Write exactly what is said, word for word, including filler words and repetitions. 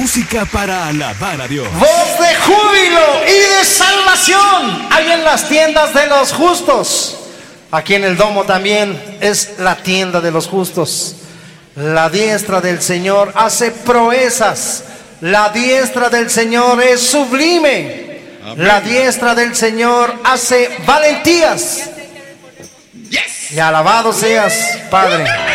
música para alabar a Dios. Voz de júbilo y de salvación hay en las tiendas de los justos. Aquí en el domo también es la tienda de los justos. La diestra del Señor hace proezas. La diestra del Señor es sublime. Amén. La diestra del Señor hace valentías. Yes. Y alabado seas, Padre.